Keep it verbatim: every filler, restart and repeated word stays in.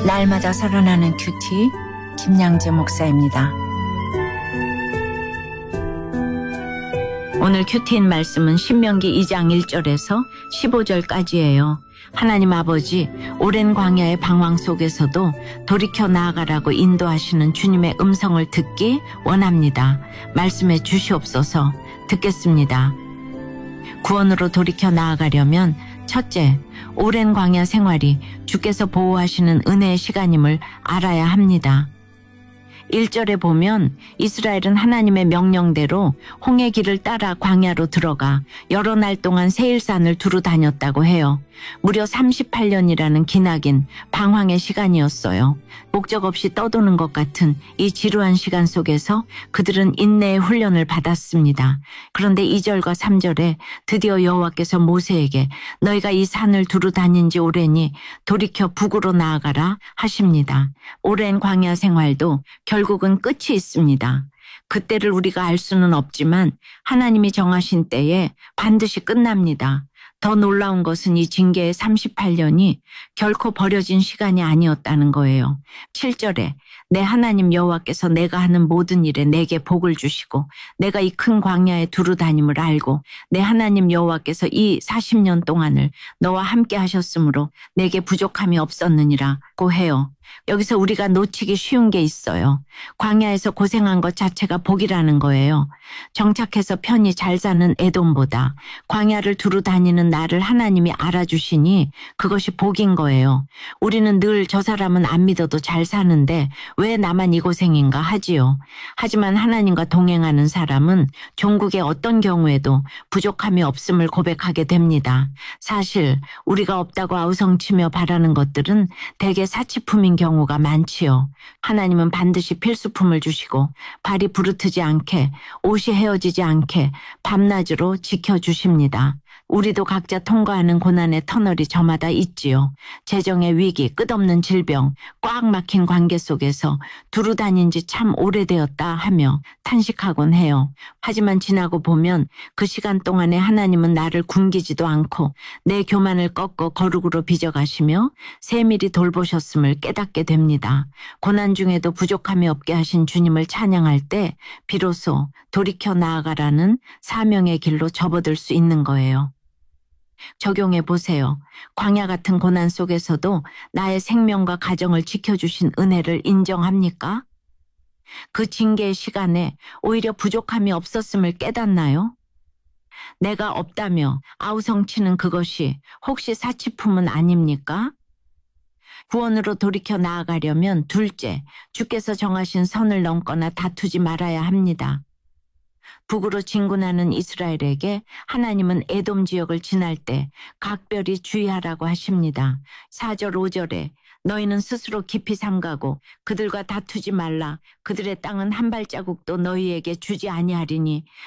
날마다 살아나는 큐티 김양재 목사입니다. 오늘 큐티인 말씀은 신명기 이 장 일 절에서 십오 절까지예요. 하나님 아버지, 오랜 광야의 방황 속에서도 돌이켜 나아가라고 인도하시는 주님의 음성을 듣기 원합니다. 말씀해 주시옵소서. 듣겠습니다. 구원으로 돌이켜 나아가려면 첫째, 오랜 광야 생활이 주께서 보호하시는 은혜의 시간임을 알아야 합니다. 일 절에 보면 이스라엘은 하나님의 명령대로 홍해 길을 따라 광야로 들어가 여러 날 동안 세일산을 두루 다녔다고 해요. 무려 삼십팔 년이라는 기나긴 방황의 시간이었어요. 목적 없이 떠도는 것 같은 이 지루한 시간 속에서 그들은 인내의 훈련을 받았습니다. 그런데 이 절과 삼 절에 드디어 여호와께서 모세에게 너희가 이 산을 두루 다닌 지 오래니 돌이켜 북으로 나아가라 하십니다. 오랜 광야 생활도 결국은 끝이 있습니다. 그때를 우리가 알 수는 없지만 하나님이 정하신 때에 반드시 끝납니다. 더 놀라운 것은 이 징계의 삼십팔 년이 결코 버려진 시간이 아니었다는 거예요. 칠 절에 내 하나님 여호와께서 내가 하는 모든 일에 내게 복을 주시고 내가 이 큰 광야에 두루 다님을 알고 내 하나님 여호와께서 이 사십 년 동안을 너와 함께 하셨으므로 내게 부족함이 없었느니라고 해요. 여기서 우리가 놓치기 쉬운 게 있어요. 광야에서 고생한 것 자체가 복이라는 거예요. 정착해서 편히 잘 사는 에돔보다 광야를 두루 다니는 나를 하나님이 알아주시니 그것이 복인 거예요. 우리는 늘 저 사람은 안 믿어도 잘 사는데 왜 나만 이 고생인가 하지요. 하지만 하나님과 동행하는 사람은 종국의 어떤 경우에도 부족함이 없음을 고백하게 됩니다. 사실 우리가 없다고 아우성치며 바라는 것들은 대개 사치품인 경우가 많지요. 하나님은 반드시 필수품을 주시고 발이 부르트지 않게 옷이 헤어지지 않게 밤낮으로 지켜주십니다. 우리도 각자 통과하는 고난의 터널이 저마다 있지요. 재정의 위기, 끝없는 질병, 꽉 막힌 관계 속에서 두루 다닌 지 참 오래되었다 하며 탄식하곤 해요. 하지만 지나고 보면 그 시간 동안에 하나님은 나를 굶기지도 않고 내 교만을 꺾어 거룩으로 빚어가시며 세밀히 돌보셨음을 깨닫게 됩니다. 고난 중에도 부족함이 없게 하신 주님을 찬양할 때 비로소 돌이켜 나아가라는 사명의 길로 접어들 수 있는 거예요. 적용해 보세요. 광야 같은 고난 속에서도 나의 생명과 가정을 지켜주신 은혜를 인정합니까? 그 징계의 시간에 오히려 부족함이 없었음을 깨닫나요? 내가 없다며 아우성치는 그것이 혹시 사치품은 아닙니까? 구원으로 돌이켜 나아가려면 둘째, 주께서 정하신 선을 넘거나 다투지 말아야 합니다. 북으로 진군하는 이스라엘에게 하나님은 에돔 지역을 지날 때 각별히 주의하라고 하십니다. 사 절 오 절에 너희는 스스로 깊이 삼가고 그들과 다투지 말라. 그들의 땅은 한 발자국도 너희에게 주지 아니하리니